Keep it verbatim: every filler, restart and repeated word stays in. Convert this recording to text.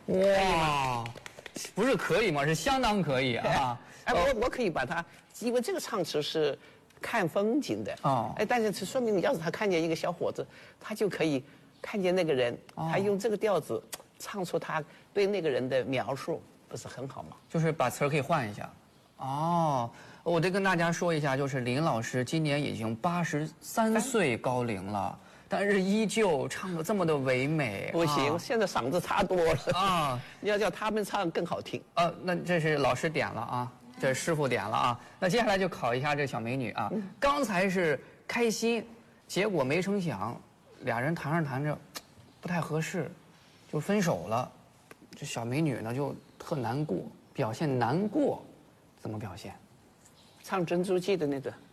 哇，不是可以吗？是相当可以啊！ 哎，我我可以把它，因为这个唱词是看风景的哦， 哎，但是这说明要是他看见一个小伙子，他就可以看见那个人，他用这个调子唱出他对那个人的描述，不是很好吗？ 就是把词儿可以换一下。哦，我得跟大家说一下，就是林老师今年已经八十三岁高龄了。但是依旧唱得这么的唯美， 不行，啊、现在嗓子差多了啊！ 你要叫他们唱更好听。 呃，那这是老师点了啊，这师傅点了啊。那接下来就考一下这小美女啊。嗯、刚才是开心，结果没成想，俩人谈着谈着，不太合适，就分手了。这小美女呢就特难过，表现难过，怎么表现？ 唱《珍珠记》的那个。